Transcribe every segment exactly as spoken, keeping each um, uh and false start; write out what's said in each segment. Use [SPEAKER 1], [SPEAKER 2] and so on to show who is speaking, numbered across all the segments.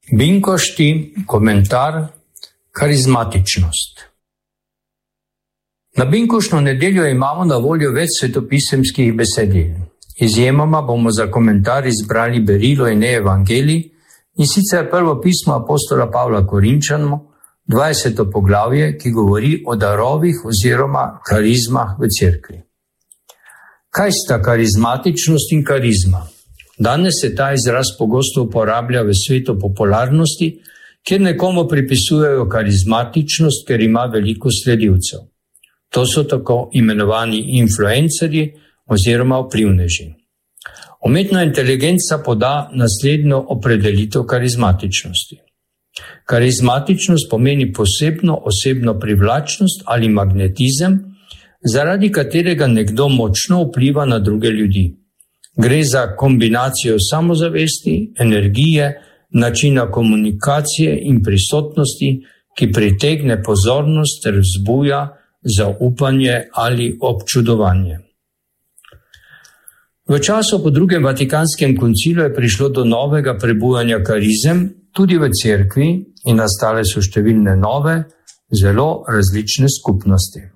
[SPEAKER 1] Binkošti komentar Karizmatičnost. Na Binkoštno nedeljo imamo na voljo več svetopisemskih besedil. Izjemoma bomo za komentar izbrali berilo in evangelij, in sicer prvo pismo apostola Pavla Korinčanom, dvajseto poglavje, ki govori o darovih oziroma karizmah v cerkvi. Kaj sta karizmatičnost in karizma? Danes se ta izraz pogosto uporablja v svetu popularnosti, kjer nekomu pripisujejo karizmatičnost, ker ima veliko sledilcev. To so tako imenovani influencerji oziroma vplivneži. Umetna inteligenca poda naslednjo opredelitev karizmatičnosti. Karizmatičnost pomeni posebno osebno privlačnost ali magnetizem, zaradi katerega nekdo močno vpliva na druge ljudi. Gre za kombinacijo samozavesti, energije, načina komunikacije in prisotnosti, ki pritegne pozornost ter vzbuja zaupanje ali občudovanje. V času po drugem Vatikanskem koncilu je prišlo do novega prebujanja karizem tudi v cerkvi in nastale so številne nove, zelo različne skupnosti.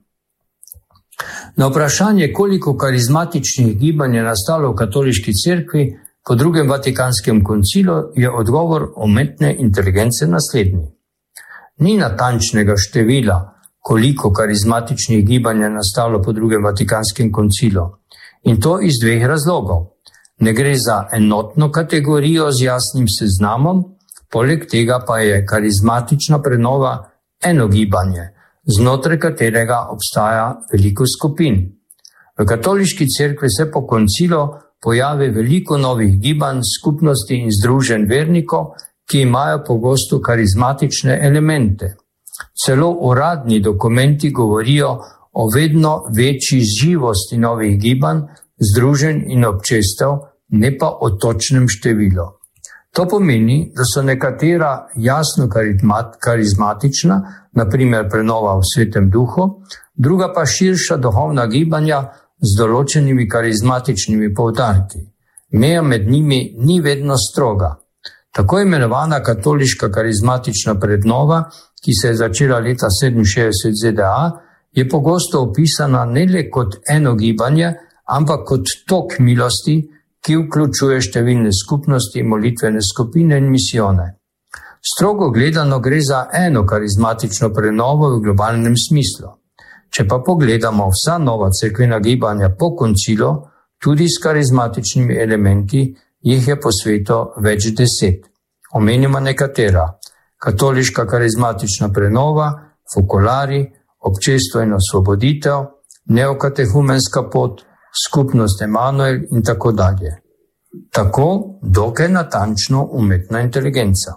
[SPEAKER 1] Na vprašanje, koliko karizmatičnih gibanj je nastalo v katoliški cerkvi po drugem Vatikanskem koncilu, je odgovor umetne inteligence naslednji. Ni natančnega števila, koliko karizmatičnih gibanj je nastalo po drugem Vatikanskem koncilu. In to iz dveh razlogov. Ne gre za enotno kategorijo z jasnim seznamom, poleg tega pa je karizmatična prenova eno gibanje, znotraj katerega obstaja veliko skupin. V katoliški cerkvi se po koncilu pojavi veliko novih gibanj, skupnosti in združenj vernikov, ki imajo pogosto karizmatične elemente. Celo uradni dokumenti govorijo o vedno večji živosti novih gibanj, združenj in občestev, ne pa o točnem številu. To pomeni, da so nekatera jasno karizmatična, naprimer prenova v Svetem duhu, druga pa širša duhovna gibanja z določenimi karizmatičnimi poudarki. Meja med njimi ni vedno stroga. Tako imenovana katoliška karizmatična prenova, ki se je začela leta sedeminšestdeset v Z D A, je pogosto opisana ne le kot eno gibanje, ampak kot tok milosti, ki vključuje številne skupnosti, molitvene skupine in misijone. Strogo gledano gre za eno karizmatično prenovo v globalnem smislu. Če pa pogledamo vsa nova cerkvena gibanja po koncilu, tudi s karizmatičnimi elementi, jih je po svetu več deset. Omenimo nekatera: katoliška karizmatična prenova, fokolari, občestvo in osvoboditev, neokatehumenska pot, skupnost Emanuel in tako dalje. Tako dokaj natančno umetna inteligenca.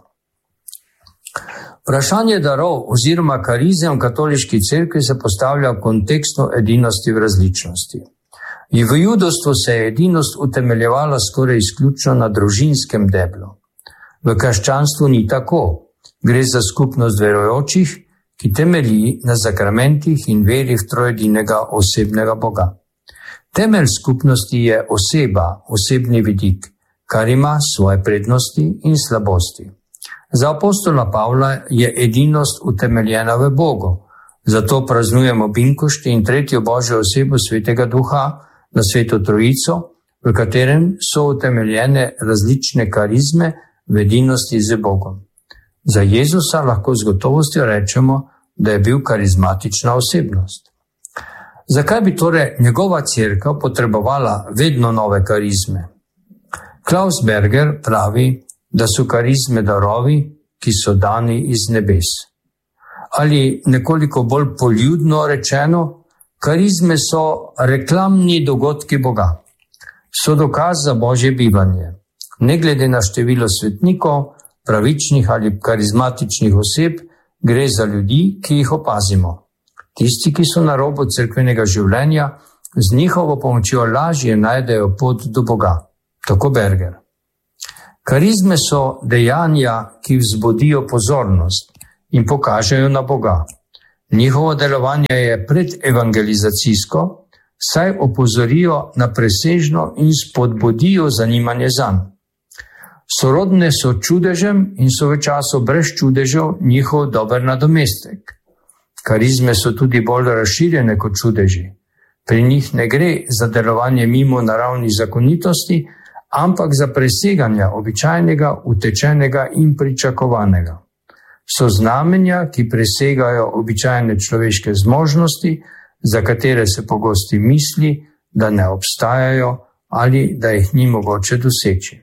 [SPEAKER 1] Vprašanje darov oziroma karizem v katoliški cerkvi se postavlja v kontekstu edinosti v različnosti. In v judovstvu se je edinost utemeljevala skoraj izključno na družinskem deblu. V krščanstvu ni tako. Gre za skupnost verujočih, ki temelji na sakramentih in veri v trojedinega osebnega Boga. Temelj skupnosti je oseba, osebni vidik, kar ima svoje prednosti in slabosti. Za apostola Pavla je edinost utemeljena v Bogu, zato praznujemo Binkošti in tretjo Božjo osebo Svetega Duha na Sveto Trojico, v katerem so utemeljene različne karizme v edinosti z Bogom. Za Jezusa lahko z gotovostjo rečemo, da je bil karizmatična osebnost. Zakaj bi torej njegova cerkev potrebovala vedno nove karizme? Klaus Berger pravi, da so karizme darovi, ki so dani iz nebes. Ali nekoliko bolj poljudno rečeno, karizme so reklamni dogodki Boga. So dokaz za Božje bivanje. Ne glede na število svetnikov, pravičnih ali karizmatičnih oseb, gre za ljudi, ki jih opazimo. Tisti, ki so na robu cerkvenega življenja, z njihovo pomočjo lažje najdejo pot do Boga. Tako Berger. Karizme so dejanja, ki vzbudijo pozornost in pokažejo na Boga. Njihovo delovanje je predevangelizacijsko, saj opozorijo na presežno in spodbudijo zanimanje zanj. Sorodne so čudežem in so v času brez čudežev njihov dober nadomestek. Karizme so tudi bolj razširjene kot čudeži. Pri njih ne gre za delovanje mimo naravnih zakonitosti, ampak za preseganje običajnega, utečenega in pričakovanega. So znamenja, ki presegajo običajne človeške zmožnosti, za katere se pogosto misli, da ne obstajajo ali da jih ni mogoče doseči.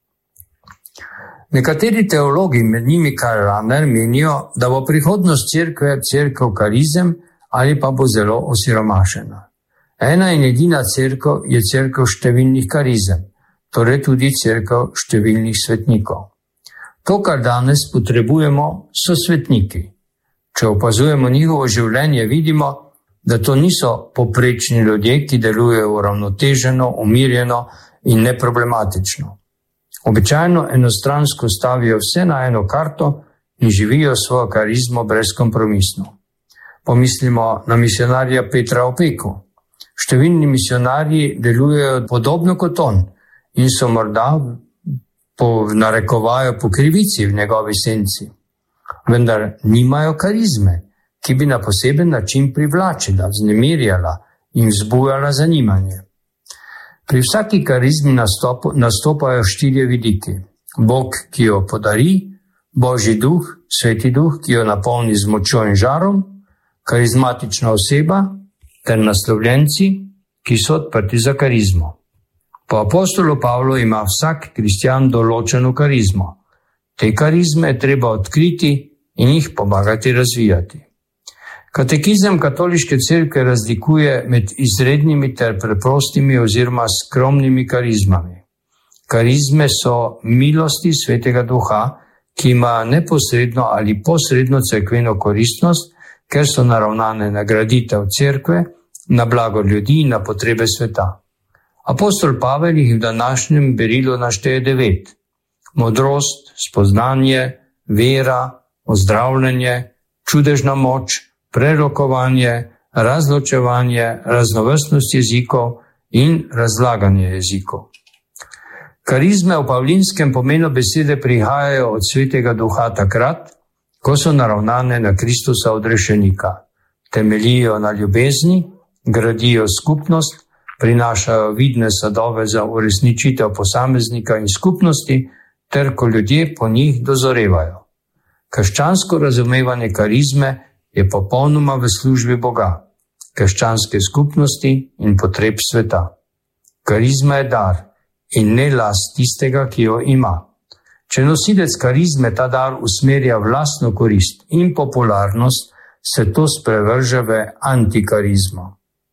[SPEAKER 1] Nekateri teologi, med njimi Karl Rahner, menijo, da bo prihodnost cerkve cerkev karizem ali pa bo zelo osiromašena. Ena in edina cerkev je cerkev številnih karizem, torej tudi cerkev številnih svetnikov. To, kar danes potrebujemo, so svetniki. Če opazujemo njihovo življenje, vidimo, da to niso poprečni ljudje, ki delujejo uravnoteženo, umirjeno in neproblematično. Običajno enostransko stavijo vse na eno karto in živijo svojo karizmo brezkompromisno. Pomislimo na misionarja Petra Opeku. Številni misionarji delujejo podobno kot on in so morda po narekovaju po krivici v njegovi senci, vendar nimajo karizme, ki bi na poseben način privlačila, vznemirjala in vzbujala zanimanje. Pri vsaki karizmi nastopu, nastopajo štirje vidiki. Bog, ki jo podari, Božji duh, Sveti duh, ki jo napolni z močjo in žarom, karizmatična oseba ter naslovljenci, ki so odprti za karizmo. Po apostolu Pavlu ima vsak kristjan določeno karizmo. Te karizme je treba odkriti in jih pomagati razvijati. Katekizem katoliške cerkve razlikuje med izrednimi ter preprostimi oziroma skromnimi karizmami. Karizme so milosti Svetega Duha, ki ima neposredno ali posredno cerkveno koristnost, ker so naravnane na graditev cerkve, na blago ljudi in na potrebe sveta. Apostol Pavel jih v današnjem berilu našteje devet. Modrost, spoznanje, vera, ozdravljanje, čudežna moč, prerokovanje, razločevanje, raznovrstnost jezikov in razlaganje jezikov. Karizme v pavlinskem pomenu besede prihajajo od Svetega Duha takrat, ko so naravnane na Kristusa odrešenika, temeljijo na ljubezni, gradijo skupnost, prinašajo vidne sadove za uresničitev posameznika in skupnosti, ter ko ljudje po njih dozorevajo. Krščansko razumevanje karizme je popolnoma v službi Boga, krščanske skupnosti in potreb sveta. Karizma je dar in ne last tistega, ki jo ima. Če nosilec karizme ta dar usmerja v lastno korist in popularnost, se to sprevrže v antikarizmo.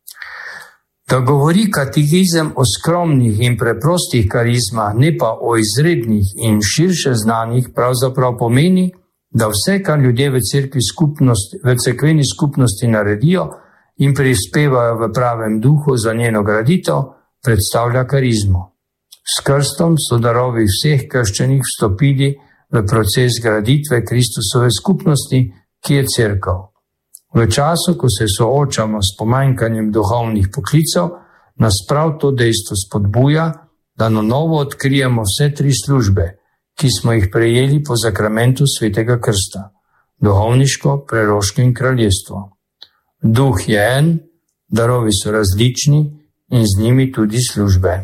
[SPEAKER 1] Da govori katekizem o skromnih in preprostih karizmah, ne pa o izrednih in širše znanih, pravzaprav pomeni, da vse, kar ljudje v cerkvi skupnosti, v cerkveni skupnosti naredijo in prispevajo v pravem duhu za njeno graditev, predstavlja karizmo. S krstom so darovi vseh krščenih vstopili v proces graditve Kristusove skupnosti, ki je cerkev. V času, ko se soočamo s pomanjkanjem duhovnih poklicev, nas prav to dejstvo spodbuja, da na novo odkrijemo vse tri službe, ki smo jih prejeli po zakramentu Svetega krsta: duhovniško, preroško in kraljestvo. Duh je en, darovi so različni in z njimi tudi službe.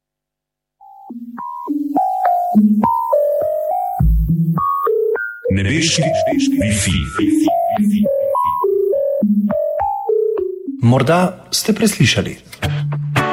[SPEAKER 2] Nebeški Wi-Fi. Morda ste preslišali.